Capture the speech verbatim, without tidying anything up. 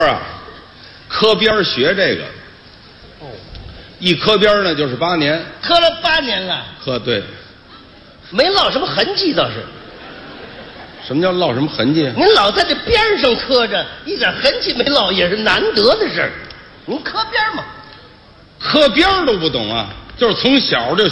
啊，科边学这个， 哦， 一科边呢就是八年， 磕了八年了， 科对， 没落什么痕迹倒是。 什么叫落什么痕迹？ 您老在这边上磕着，一点痕迹没落也是难得的事儿。您磕边嘛， 科边都不懂啊，就是从小就